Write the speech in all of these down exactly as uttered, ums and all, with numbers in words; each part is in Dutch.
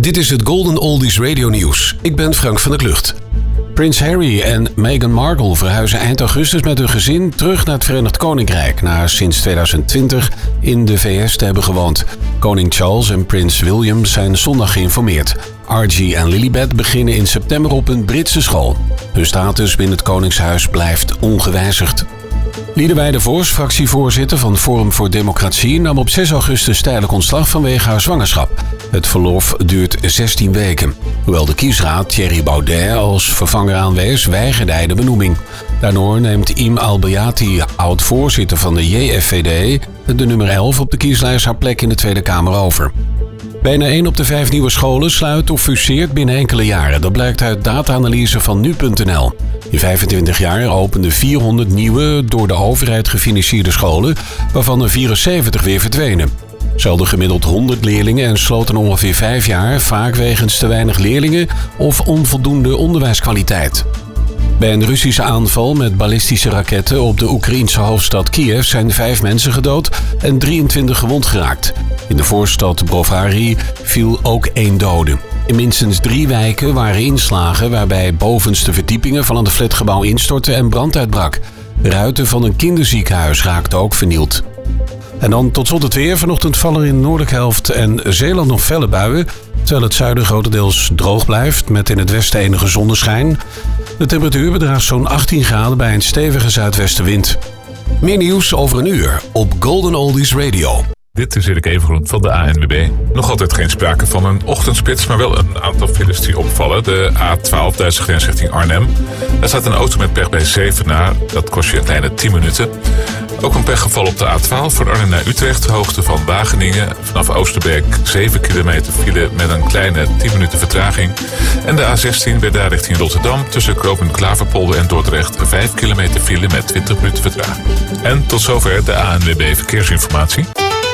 Dit is het Golden Oldies Radio Nieuws. Ik ben Frank van der Klucht. Prins Harry en Meghan Markle verhuizen eind augustus met hun gezin terug naar het Verenigd Koninkrijk, na sinds tweeduizend twintig in de V S te hebben gewoond. Koning Charles en prins William zijn zondag geïnformeerd. Archie en Lilibet beginnen in september op een Britse school. Hun status binnen het Koningshuis blijft ongewijzigd. Liederwijde Vos, fractievoorzitter van Forum voor Democratie, nam op zes augustus tijdelijk ontslag vanwege haar zwangerschap. Het verlof duurt zestien weken. Hoewel de kiesraad Thierry Baudet als vervanger aanwees, weigerde hij de benoeming. Daardoor neemt Im Albayati, oud-voorzitter van de J F V D, de nummer elf op de kieslijst, haar plek in de Tweede Kamer over. Bijna één op de vijf nieuwe scholen sluit of fuseert binnen enkele jaren. Dat blijkt uit data-analyse van nu punt n l. In vijfentwintig jaar openden vierhonderd nieuwe, door de overheid gefinancierde scholen, waarvan er vierenzeventig weer verdwenen. Ze hadden gemiddeld honderd leerlingen en sloten ongeveer vijf jaar, vaak wegens te weinig leerlingen of onvoldoende onderwijskwaliteit. Bij een Russische aanval met ballistische raketten op de Oekraïense hoofdstad Kiev zijn vijf mensen gedood en drieëntwintig gewond geraakt. In de voorstad Brovary viel ook één dode. In minstens drie wijken waren inslagen waarbij bovenste verdiepingen van het flatgebouw instortten en brand uitbrak. Ruiten van een kinderziekenhuis raakten ook vernield. En dan tot slot het weer. Vanochtend vallen in de noordelijke helft en Zeeland nog felle buien, terwijl het zuiden grotendeels droog blijft met in het westen enige zonneschijn. De temperatuur bedraagt zo'n achttien graden bij een stevige zuidwestenwind. Meer nieuws over een uur op Golden Oldies Radio. Dit is Erik Evengroen van de A N W B. Nog altijd geen sprake van een ochtendspits, maar wel een aantal files die opvallen. De A twaalf, Duitse grens richting Arnhem. Daar staat een auto met pech bij Zevenaar. Dat kost je een kleine tien minuten. Ook een pechgeval op de A twaalf voor Arnhem naar Utrecht. De hoogte van Wageningen. Vanaf Oosterbeek zeven kilometer file met een kleine tien minuten vertraging. En de A zestien weer daar richting Rotterdam. Tussen Knooppunt Klaverpolder en Dordrecht vijf kilometer file met twintig minuten vertraging. En tot zover de A N W B Verkeersinformatie.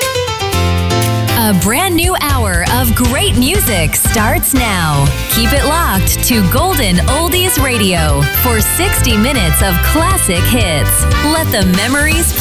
A brand new hour of great music starts now. Keep it locked to Golden Oldies Radio for sixty minutes of classic hits. Let the memories